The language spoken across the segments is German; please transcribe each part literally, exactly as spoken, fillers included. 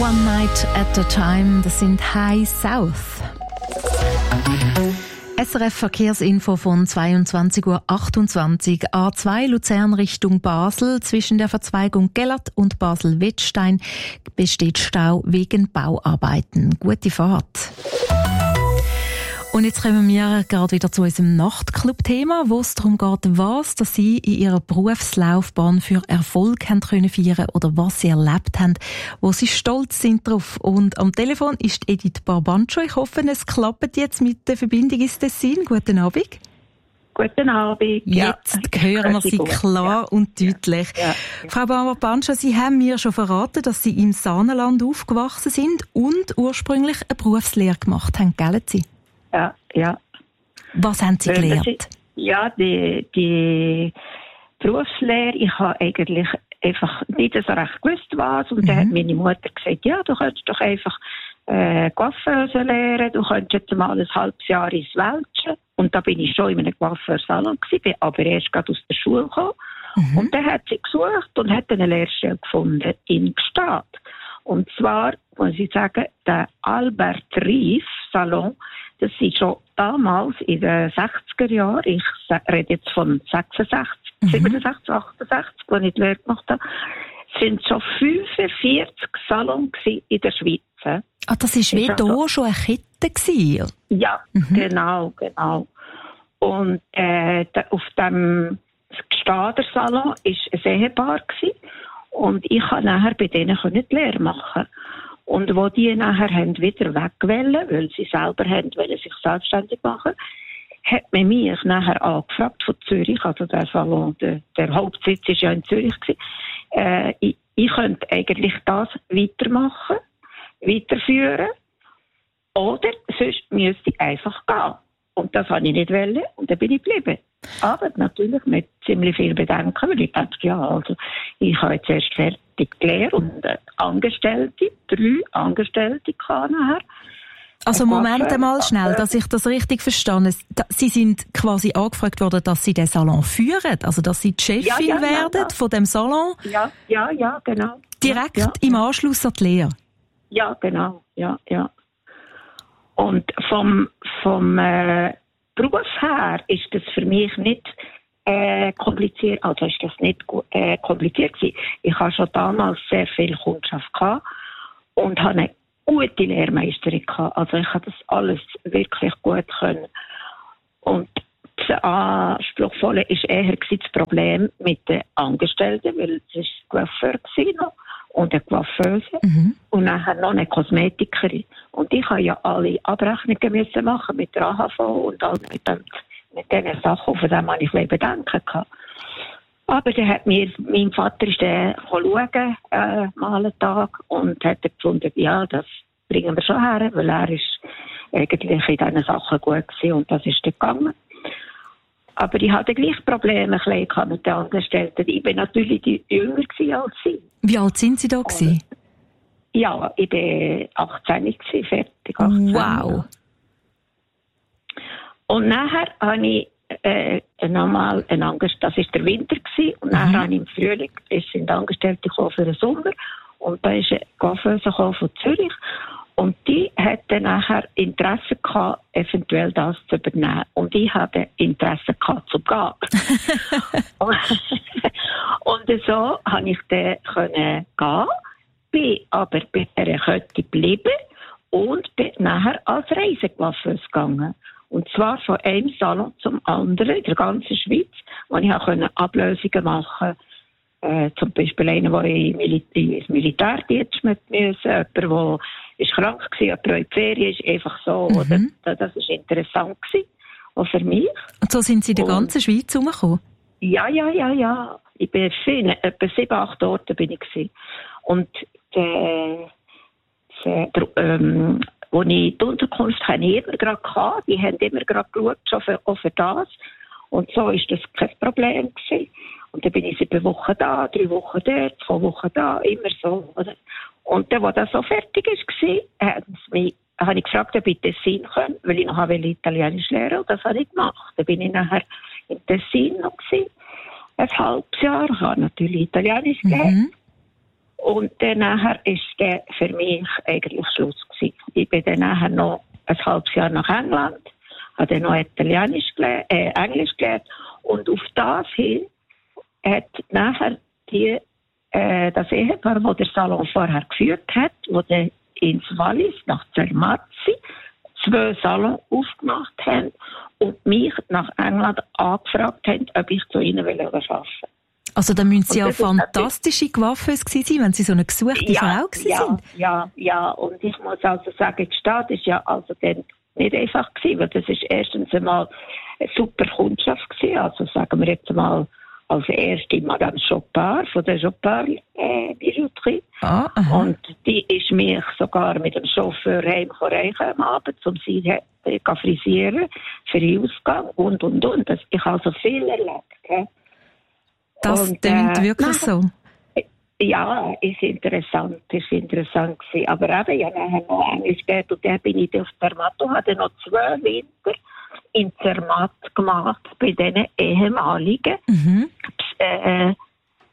One Night at a Time, das sind High South. S R F Verkehrsinfo von zweiundzwanzig Uhr achtundzwanzig. A zwei Luzern Richtung Basel. Zwischen der Verzweigung Gellert und Basel-Wettstein besteht Stau wegen Bauarbeiten. Gute Fahrt. Und jetzt kommen wir gerade wieder zu unserem Nachtclub-Thema, wo es darum geht, was dass Sie in Ihrer Berufslaufbahn für Erfolg haben können feiern oder was Sie erlebt haben, wo Sie stolz sind drauf. Und am Telefon ist Edith Barbancho. Ich hoffe, es klappt jetzt mit der Verbindung ins Tessin. Guten Abend. Guten Abend. Jetzt ja, hören wir Sie klar ja. und deutlich. Ja. Ja. Frau Barbancho, Sie haben mir schon verraten, dass Sie im Saanenland aufgewachsen sind und ursprünglich eine Berufslehre gemacht haben, gell Sie? Ja, ja. Was haben Sie gelernt? Ja, die, die Berufslehre, ich habe eigentlich einfach nicht so recht gewusst, was. Und mhm. dann hat meine Mutter gesagt, ja, du könntest doch einfach äh, Coiffeuse lernen, du könntest jetzt mal ein halbes Jahr ins Welschen. Und da bin ich schon in einem Coiffeursalon gewesen, bin aber erst gerade aus der Schule gekommen. Mhm. Und dann hat sie gesucht und hat eine Lehrstelle gefunden in Gstaad. Und zwar, muss ich sagen, der Albert Rief Salon, das sind schon damals in den sechziger Jahren, ich rede jetzt von sechsundsechzig, mhm. siebenundsechzig, achtundsechzig, als ich die Lehre gemacht habe, sind schon fünfundvierzig Salons in der Schweiz. Ah, das war wie also, hier schon eine Kette gewesen? Ja, mhm. genau, genau. Und äh, auf dem Gstader Salon war ein Ehepaar gewesen. Und ich konnte nachher bei denen die Lehre machen. Und wo die nachher haben wieder wegwollen, weil sie selber haben wollen, sich selbstständig machen, hat man mich nachher angefragt von Zürich, also der Salon, der, der Hauptsitz war ja in Zürich gewesen, äh, ich, ich könnte eigentlich das weitermachen, weiterführen, oder sonst müsste ich einfach gehen. Und das wollte ich nicht wollen, und dann bin ich geblieben. Aber natürlich mit ziemlich viel Bedenken, weil ich dachte, ja, also ich habe jetzt erst fertig gelernt und äh, Angestellte, drei Angestellte kann nachher. Also Moment einmal schnell, dass ich das richtig verstehe. Sie sind quasi angefragt worden, dass Sie den Salon führen, also dass Sie die Chefin ja, ja, werden ja, ja. von dem Salon? Ja, ja, ja, genau. Direkt ja, im ja. Anschluss an die Lehre? Ja, genau, ja, ja. Und vom, vom äh, Beruf her ist das für mich nicht äh, kompliziert, also ist das nicht äh, kompliziert gewesen. Ich habe schon damals sehr viel Kundschaft gehabt und habe eine gute Lehrmeisterin gehabt. Also ich habe das alles wirklich gut können. Und das Anspruchsvolle war eher das Problem mit den Angestellten, weil es war Coiffeur noch und eine Coiffeuse mhm. und nachher noch eine Kosmetikerin. Und ich musste ja alle Abrechnungen müssen machen mit der A H V und all mit, dem, mit diesen Sachen, von denen ich ein Bedenken hatte. Aber dann hat mir, mein Vater ist dann schauen, äh, mal einen Tag, und hat gefunden, ja, das bringen wir schon her, weil er ist eigentlich in diesen Sachen gut gewesen und das ist dann gegangen. Aber ich hatte gleich Probleme mit den Angestellten. Ich war natürlich die jünger als sie. Wie alt sind Sie da gewesen? Ja, ich war achtzehn gewesen, fertig. achtzehn. Wow. Und nachher habe ich äh, nochmal einen Angestellten, das war der Winter gewesen, und nachher mhm. habe ich im Frühling, es sind Angestellte für den Sommer, und da ist eine Coiffeuse von Zürich. Und die hatte nachher Interesse gehabt, eventuell das zu übernehmen. Und ich hatte Interesse gehabt, zu gehen. und, und so konnte ich dann können gehen, bin aber bei dieser Kette geblieben und bin nachher als Reisecoiffeuse gegangen. Und zwar von einem Salon zum anderen in der ganzen Schweiz, wo ich auch Ablösungen machen konnte. Äh, zum Beispiel einer, der in ins Militärdienst mit müssen, jemand, der ist krank war, jemand, der in die Ferien ist, einfach so. Mhm. Oder? Das war interessant gewesen, auch für mich. Und so sind Sie in der ganzen Und, Schweiz herumgekommen? Ja, ja, ja, ja. Ich bin viel, etwa sieben, acht Orte bin ich gewesen. Und der, der, der, ähm, wo ich die Unterkunft hatte, ich immer gerade gehabt, die haben immer gerade geschaut, schon für, auch für das. Und so war das kein Problem gewesen. Und dann bin ich sieben Wochen da, drei Wochen dort, zwei Wochen da, immer so. Oder? Und dann, als das so fertig war, haben sie mich, habe ich gefragt, ob ich Tessin kann, weil ich noch Italienisch lernen, und das habe ich gemacht. Dann bin ich nachher in Tessin noch gewesen, ein halbes Jahr, ich habe natürlich Italienisch gelernt. Mhm. Und dann nachher ist der für mich eigentlich Schluss gewesen. Ich bin dann nachher noch ein halbes Jahr nach England, habe dann noch Italienisch gelernt, äh, Englisch gelernt. Und auf das hin hat nachher die, äh, das Ehepaar, das der Salon vorher geführt hat, wo der ins Wallis nach Zermatt zwei Salons aufgemacht haben und mich nach England angefragt haben, ob ich zu ihnen arbeiten will. Also da müssen Sie ja fantastische Coiffeuse gewesen sein, wenn Sie so eine gesuchte ja, Frau gewesen ja, sind. Ja, ja, und ich muss also sagen, die Stadt ist ja also dann nicht einfach gewesen, weil das ist erstens einmal eine super Kundschaft gewesen, also sagen wir jetzt mal als erste Madame Chopard von der Chopard äh, Bijouterie. Ah, und die ist mich sogar mit dem Chauffeur heimgereicht am Abend, um sie äh, zu frisieren, für den Ausgang und, und, und. Das, ich habe so viel erlebt. He. Das klingt äh, wirklich nein, so. Ja, ist interessant, ist interessant gewesen. Aber eben, ja, nachher noch Englisch gelernt und dann bin ich auf Zermatt und habe noch zwei Winter in Zermatt gemacht bei diesen ehemaligen mhm. äh, äh,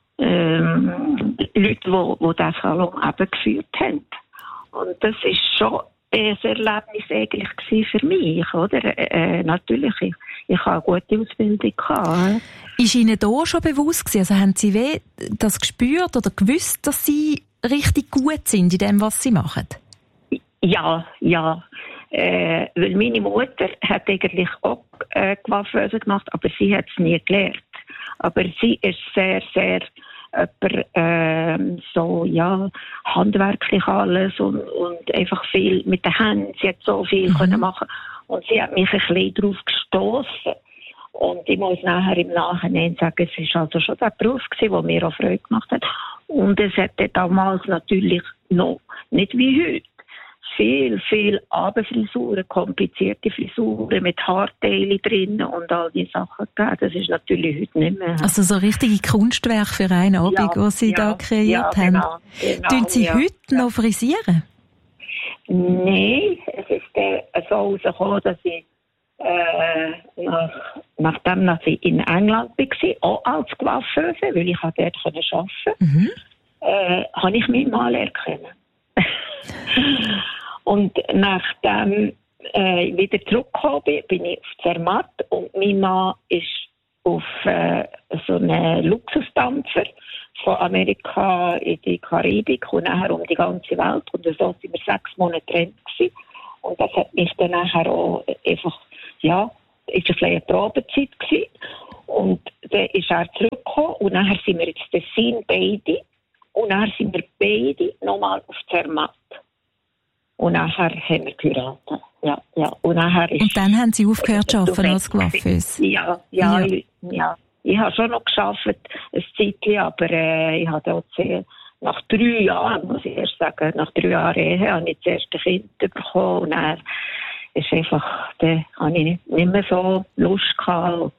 Leuten, die, die diesen Salon eben geführt haben. Und das ist schon ein Erlebnis eigentlich für mich, oder? Äh, natürlich, ich, ich habe eine gute Ausbildung gehabt. Ist Ihnen da schon bewusst gewesen? Also haben Sie weh das gespürt oder gewusst, dass Sie richtig gut sind in dem, was Sie machen? Ja, ja. Äh, weil meine Mutter hat eigentlich auch äh, Coiffeuse gemacht, aber sie hat es nie gelernt. Aber sie ist sehr, sehr Jemand, äh, so, ja, handwerklich alles und, und einfach viel mit den Händen. Sie hat so viel mhm. können machen. Und sie hat mich ein bisschen darauf gestossen. Und ich muss nachher im Nachhinein sagen, es war also schon der Beruf gewesen, der mir auch Freude gemacht hat. Und es hatte damals natürlich noch, nicht wie heute, viel, viel Abendfrisuren, komplizierte Frisuren mit Haarteilen drin und all diese Sachen gegeben. Das ist natürlich heute nicht mehr. Also so richtige Kunstwerke für einen Abend, ja, die Sie ja, da kreiert ja, genau, haben. Genau, Tun Sie ja, heute ja. noch frisieren? Nein, es ist äh, so rausgekommen, dass ich äh, nach, nachdem dass ich in England war, auch als Coiffeuse, weil ich dort arbeiten konnte, mhm. äh, habe ich meinen Mann erkennen. Und nachdem äh, ich wieder zurückgekommen bin, bin ich auf Zermatt und mein Mann ist auf äh, so einen Luxusdampfer von Amerika in die Karibik und nachher um die ganze Welt. Und so waren wir sechs Monate getrennt gewesen. Und das hat mich dann nachher auch einfach, ja, ist ein eine Probezeit gewesen. Und dann ist er zurückgekommen und nachher sind wir jetzt Tessin beide. Und dann sind wir beide nochmal auf Zermatt. Und nachher haben wir geheiratet. Ja, ja. Und, nachher ist und dann haben Sie aufgehört zu arbeiten als Coiffeuse? Ja, ja, ja. Ich, ja. Ich habe schon noch gearbeitet, ein Zeitchen, aber äh, ich habe auch sehr, nach drei Jahren, muss ich erst sagen, nach drei Jahren Ehe, habe ich das erste Kind bekommen. Und dann ist einfach, da habe ich nicht, nicht mehr so Lust gehabt.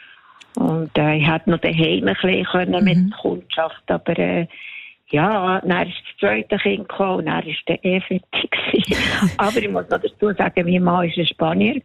Und äh, ich hätte noch daheim ein bisschen können mit mhm. Kundschaft, aber äh, ja, dann ist das zweite Kind gekommen und dann war der eh fertig. Aber ich muss noch dazu sagen, mein Mann war ein Spanier.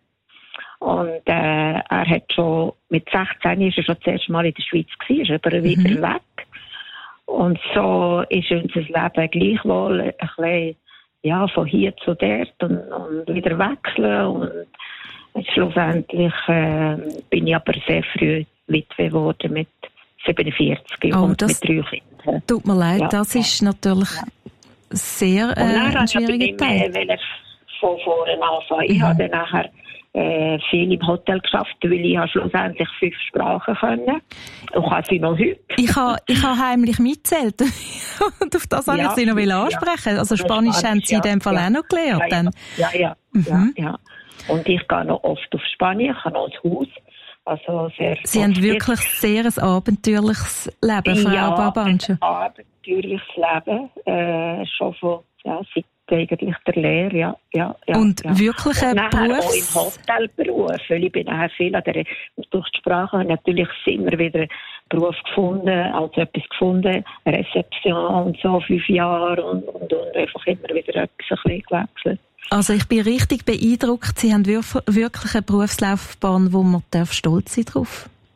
Und äh, er hat schon, mit sechzehn ist er schon das erste Mal in der Schweiz gewesen, ist aber wieder mhm. weg. Und so ist unser Leben gleichwohl ein bisschen, ja, von hier zu dort und, und wieder wechseln. Und schlussendlich äh, bin ich aber sehr früh Witwe geworden mit siebenundvierzig oh, und mit drei Kindern. Tut mir leid, ja, das ist natürlich ja. sehr äh, ein schwieriger Teil. Ich von vorne anfangen. Ich mhm. habe dann nachher äh, viel im Hotel geschafft, weil ich habe schlussendlich fünf Sprachen können. Und kann sie noch heute. Ich habe ich ha heimlich mitgezählt. Und auf das wollte ja, ich Sie noch ja. ansprechen. Also Spanisch, Spanisch haben Sie ja, in dem Fall ja. auch noch gelernt. Ja, dann. ja, ja. Mhm. ja, ja. Und ich gehe noch oft auf Spanien, ich habe noch ein Haus. Also sehr Sie haben wirklich sehr ein abenteuerliches Leben, Frau ja, Barbancio. ein abenteuerliches Leben, äh, schon von, ja, seit eigentlich der Lehre, ja, ja, ja. Und ja. wirklich ein Beruf? Auch im Hotelberuf, weil ich bin nachher viel an der, durch die Sprache habe natürlich immer wieder einen Beruf gefunden, also etwas gefunden, Rezeption und so, fünf Jahre und, und, und einfach immer wieder etwas ein bisschen gewechselt. Also ich bin richtig beeindruckt. Sie haben wirklich eine Berufslaufbahn, wo man stolz sein darf.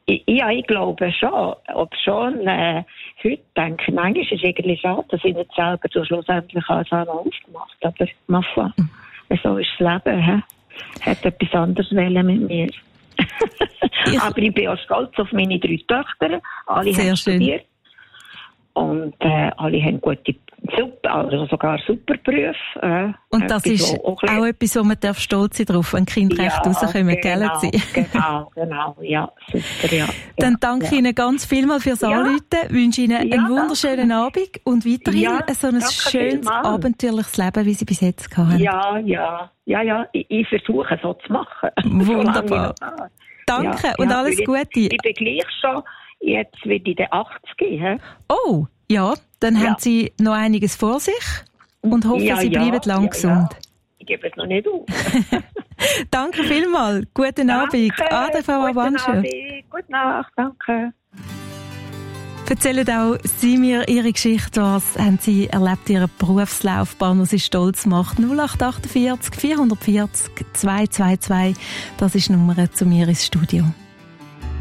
Ja, ich glaube schon. Ob schon, äh, heute denke ich, manchmal ist es irgendwie schade, dass ich nicht selber so schlussendlich alles aufgemacht habe. Aber Maffa, mhm. so ist das Leben. He? Hat etwas anderes wollen mit mir. Aber ich bin auch stolz auf meine drei Töchter. Alle Sehr haben schön. studiert. Und äh, alle haben gute, super, also sogar super Berufe. Äh, und das ist auch, auch etwas, wo man darf stolz sein drauf, wenn Kinder ja, recht rauskommen, genau, gell? Genau, genau, ja, super, ja. Dann danke ja. Ihnen ganz vielmals fürs ja. Anrufen, wünsche Ihnen ja, einen wunderschönen danke. Abend und weiterhin ja, so ein schönes, abenteuerliches Leben, wie Sie bis jetzt hatten. Ja, ja, ja, ja, ich, ich versuche so zu machen. Wunderbar. Danke ja, und ja, alles Gute. Ich, ich bin gleich schon, jetzt wird ich den achtzig. He? Oh, ja, dann ja. haben Sie noch einiges vor sich und hoffe, ja, Sie bleiben ja, lang ja, gesund. Ja. Ich gebe es noch nicht auf. Danke vielmals. Guten Abend. Ade, Frau Abanscher. Gute Nacht, danke. Erzählen auch Sie mir Ihre Geschichte, was haben Sie erlebt, Ihren Berufslaufbahn, was Sie stolz macht. null acht acht vier vier vier vier zwei zwei zwei, das ist die Nummer zu mir ins Studio.